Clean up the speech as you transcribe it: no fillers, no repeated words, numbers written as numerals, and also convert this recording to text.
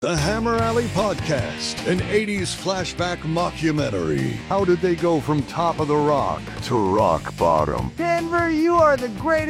The Hammer Alley Podcast, an 80s flashback mockumentary. How did they go from top of the rock to rock bottom? Denver, you are the greatest